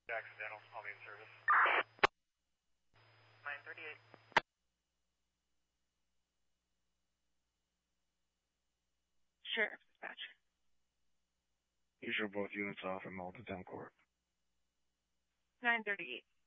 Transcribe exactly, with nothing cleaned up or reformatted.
Accidental, I'll be in service. nine thirty-eight. Sheriff dispatch. You show both units off at Malta Town Court. nine thirty-eight.